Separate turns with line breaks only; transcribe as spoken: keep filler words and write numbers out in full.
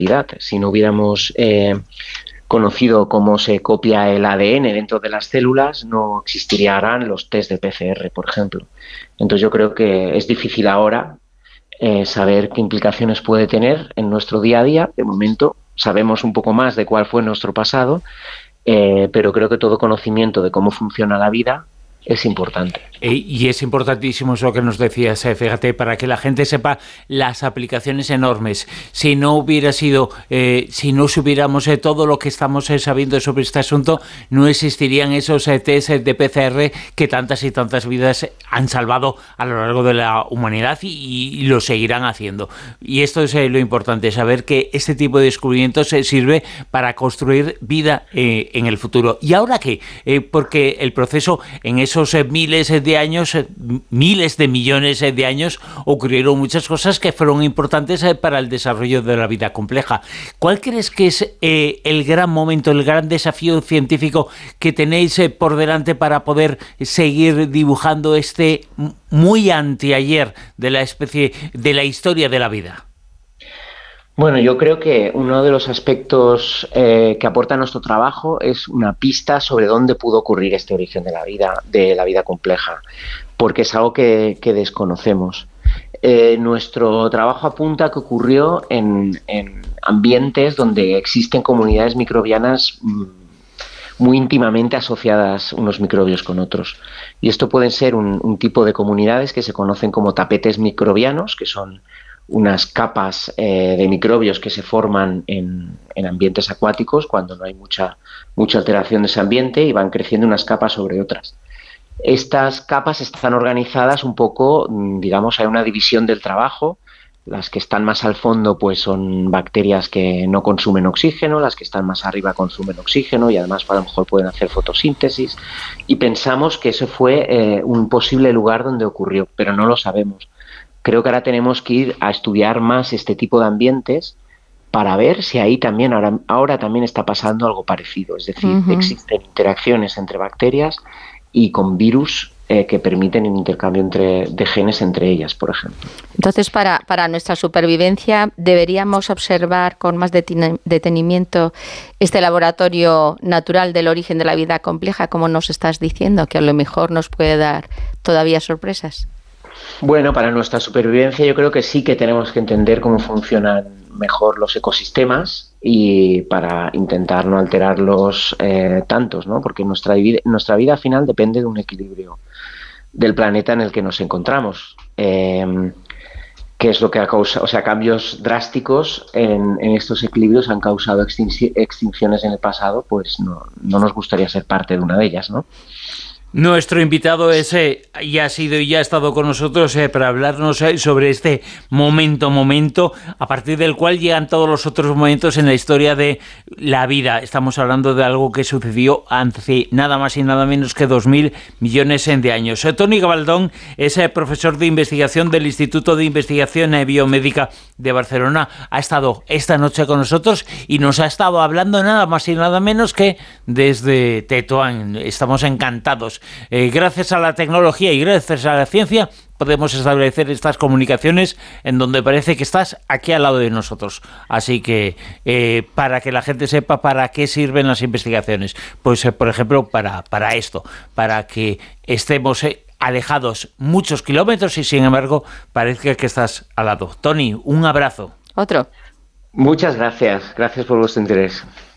realidad. Si no hubiéramos eh, conocido cómo se copia el A D N dentro de las células, no existirían los test de P C R, por ejemplo. Entonces yo creo que es difícil ahora eh, saber qué implicaciones puede tener en nuestro día a día. De momento sabemos un poco más de cuál fue nuestro pasado, eh, pero creo que todo conocimiento de cómo funciona la vida es importante.
Y es importantísimo eso que nos decías, eh, fíjate, para que la gente sepa las aplicaciones enormes. Si no hubiera sido, eh, si no supiéramos eh, todo lo que estamos eh, sabiendo sobre este asunto, no existirían esos eh, test de P C R que tantas y tantas vidas han salvado a lo largo de la humanidad y, y lo seguirán haciendo. Y esto es eh, lo importante, saber que este tipo de descubrimientos eh, sirve para construir vida eh, en el futuro. ¿Y ahora qué? Eh, porque el proceso en esos eh, miles de años, miles de millones de años, ocurrieron muchas cosas que fueron importantes para el desarrollo de la vida compleja. ¿Cuál crees que es eh, el gran momento, el gran desafío científico que tenéis eh, por delante para poder seguir dibujando este muy anteayer de la especie, de la historia de la vida?
Bueno, yo creo que uno de los aspectos eh, que aporta nuestro trabajo es una pista sobre dónde pudo ocurrir este origen de la vida, de la vida compleja, porque es algo que, que desconocemos. Eh, nuestro trabajo apunta a que ocurrió en, en ambientes donde existen comunidades microbianas mmm, muy íntimamente asociadas unos microbios con otros. Y esto pueden ser un, un tipo de comunidades que se conocen como tapetes microbianos, que son unas capas eh, de microbios que se forman en, en ambientes acuáticos cuando no hay mucha, mucha alteración de ese ambiente y van creciendo unas capas sobre otras. Estas capas están organizadas un poco, digamos, hay una división del trabajo. Las que están más al fondo pues son bacterias que no consumen oxígeno, las que están más arriba consumen oxígeno y además a lo mejor pueden hacer fotosíntesis, y pensamos que ese fue eh, un posible lugar donde ocurrió, pero no lo sabemos. Creo que ahora tenemos que ir a estudiar más este tipo de ambientes para ver si ahí también ahora, ahora también está pasando algo parecido. Es decir, uh-huh. existen interacciones entre bacterias y con virus eh, que permiten el intercambio entre, de genes entre ellas, por ejemplo.
Entonces, para, para nuestra supervivencia, ¿deberíamos observar con más deten- detenimiento este laboratorio natural del origen de la vida compleja, como nos estás diciendo, que a lo mejor nos puede dar todavía sorpresas?
Bueno, para nuestra supervivencia yo creo que sí que tenemos que entender cómo funcionan mejor los ecosistemas y para intentar no alterarlos eh, tantos, ¿no? Porque nuestra vida, nuestra vida al final depende de un equilibrio del planeta en el que nos encontramos. Eh, que es lo que ha causado, o sea, cambios drásticos en, en estos equilibrios han causado extin- extinciones en el pasado, pues no, no nos gustaría ser parte de una de ellas, ¿no?
Nuestro invitado es, eh, ya ha sido y ya ha estado con nosotros eh, para hablarnos eh, sobre este momento, momento, a partir del cual llegan todos los otros momentos en la historia de la vida. Estamos hablando de algo que sucedió hace nada más y nada menos que dos mil millones de años. Eh, Toni Gabaldón es eh, profesor de investigación del Instituto de Investigación eh, Biomédica de Barcelona. Ha estado esta noche con nosotros y nos ha estado hablando nada más y nada menos que desde Tetuán. Estamos encantados. Eh, gracias a la tecnología y gracias a la ciencia podemos establecer estas comunicaciones en donde parece que estás aquí al lado de nosotros. Así que eh, para que la gente sepa para qué sirven las investigaciones, pues eh, por ejemplo para, para esto, para que estemos eh, alejados muchos kilómetros y sin embargo parezca que estás al lado. Toni, un abrazo.
Otro.
Muchas gracias, gracias por vuestro interés.